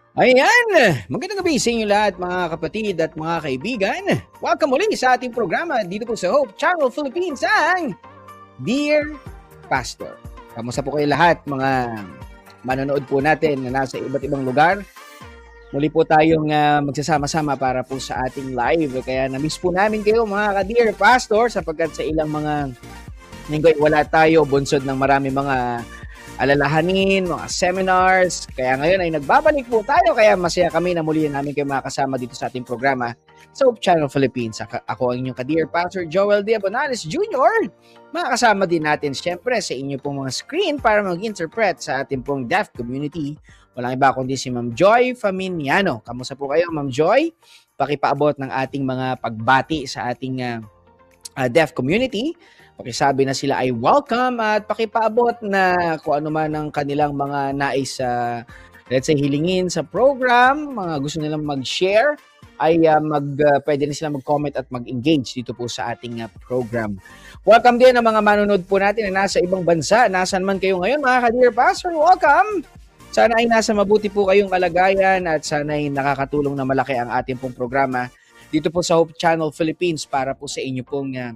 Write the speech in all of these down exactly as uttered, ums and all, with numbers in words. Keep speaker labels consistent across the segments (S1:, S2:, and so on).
S1: Ayan! Magandang gabi sa inyo lahat mga kapatid at mga kaibigan. Welcome muli sa ating programa dito po sa Hope Channel Philippines ang Dear Pastor. Kamusta po kayo lahat mga manonood po natin na nasa iba't ibang lugar? Muli po tayong uh, magsasama-sama para po sa ating live. Kaya na-miss po namin kayo mga ka-Dear Pastor sapagkat sa ilang mga linggo wala tayo, bunsod ng marami mga alalahanin, mga seminars. Kaya ngayon ay nagbabalik po tayo. Kaya masaya kami na muli namin kayo makasama dito sa ating programa sa Hope Channel Philippines. Ako ang inyong ka-Dear Pastor Joel D. Abonales Junior Makakasama din natin siyempre sa inyo pong mga screen para mag-interpret sa ating pong deaf community. Walang iba kundi si Ma'am Joy Faminiano. Kamusta po kayo, Ma'am Joy? Pakipaabot ng ating mga pagbati sa ating uh, uh, deaf community. Pakisabi na sila ay welcome at pakipaabot na kung ano man ang kanilang mga nais uh, let's say hilingin sa program, mga gusto nilang mag-share ay uh, mag uh, pwede na sila mag-comment at mag-engage dito po sa ating uh, program. Welcome din ang mga manonood po natin na nasa ibang bansa. Nasaan man kayo ngayon mga ka-Dear Pastor, welcome! Sana ay nasa mabuti po kayong kalagayan at sana ay nakakatulong na malaki ang ating pong programa dito po sa Hope Channel Philippines para po sa inyo pong uh,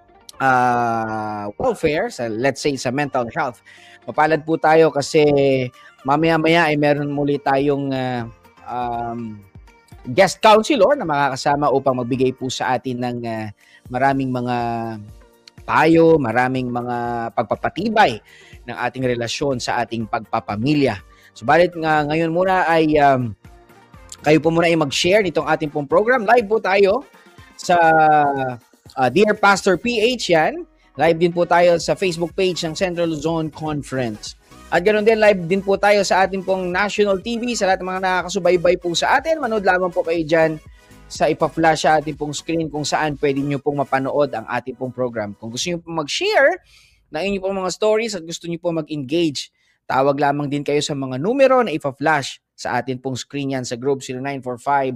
S1: uh, welfare, sa, let's say sa mental health. Mapalad po tayo kasi mamaya-maya ay meron muli tayong uh, um, guest counselor na makakasama upang magbigay po sa atin ng uh, maraming mga payo, maraming mga pagpapatibay ng ating relasyon sa ating pagpapamilya. Subalit nga ngayon muna ay um, kayo po muna ay mag-share nitong ating pong program. Live po tayo sa uh, Dear Pastor P H yan. Live din po tayo sa Facebook page ng Central Luzon Conference. At ganoon din, live din po tayo sa ating pong National T V. Sa lahat ng mga nakakasubaybay po sa atin, manood lamang po kayo dyan sa ipa-flash sa ating pong screen kung saan pwede nyo pong mapanood ang ating pong program. Kung gusto nyo pong mag-share ng inyong pong mga stories at gusto nyo pong mag-engage, tawag lamang din kayo sa mga numero na ipa-flash sa atin pong screen yan sa group zero nine four five